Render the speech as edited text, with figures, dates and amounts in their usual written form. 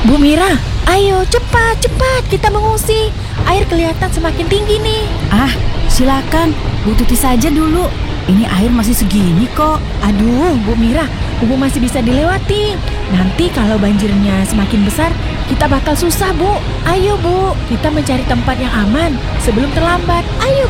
Bu Mira, ayo cepat, kita mengungsi. Air kelihatan semakin tinggi nih. Ah, silakan, Bu Tuti saja dulu. Ini air masih segini kok. Aduh, Bu Mira, Bu masih bisa dilewati. Nanti kalau banjirnya semakin besar, kita bakal susah, Bu. Ayo, Bu, kita mencari tempat yang aman sebelum terlambat. Ayo.